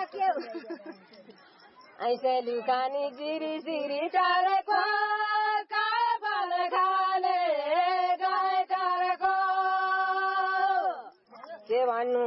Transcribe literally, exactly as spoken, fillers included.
ऐसे लुकानी जिरी सिरी चरेको काबल खाले गाई चरेको के भन्नु